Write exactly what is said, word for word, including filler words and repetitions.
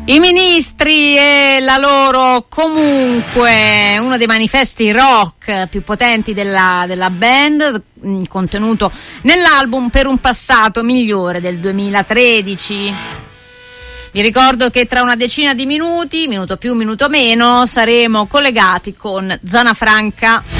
I Ministri e la loro Comunque, uno dei manifesti rock più potenti della, della band, contenuto nell'album Per un passato migliore del duemilatredici. Vi ricordo che tra una decina di minuti, minuto più, minuto meno, saremo collegati con Zona Franca.